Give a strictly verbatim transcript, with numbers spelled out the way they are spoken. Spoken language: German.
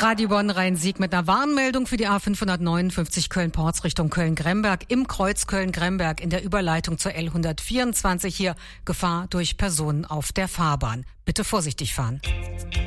Radio Bonn Rhein-Sieg mit einer Warnmeldung für die A fünfhundertneunundfünfzig Köln-Porz Richtung Köln-Gremberg im Kreuz Köln-Gremberg in der Überleitung zur L hundertvierundzwanzig hier Gefahr durch Personen auf der Fahrbahn. Bitte vorsichtig fahren.